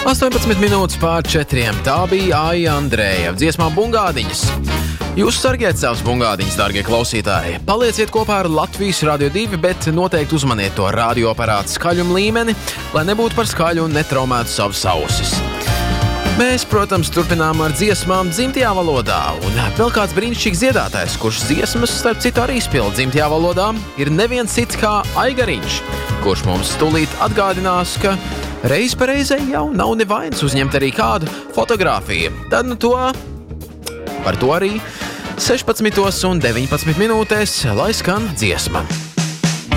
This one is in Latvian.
18 minūtes pār 4. Tā bija Aija Andreja dziesmā Bungādiņas. Jūs sargiet savus bungādiņus, dārgie klausītāji. Palieciet kopā ar Latvijas Radio 2, bet noteikti uzmaniet to radioaparāta skaļuma līmeni, lai nebūtu par skaļu un netraumētu savas ausis. Mēs, protams, turpinām ar dziesmām dzimtajā valodā, un vēl kāds brīnišķīgs dziedātājs, kurš dziesmas, starp citu, arī spēlē dzimtajā valodā, ir neviens cits kā Aigariņš, kurš mums stulīt atgādinās, ka reiz pa reizei jau nav nevainas uzņemt arī kādu fotogrāfiju. Tad par to arī 16 un 19 minūtēs, lai skan dziesma.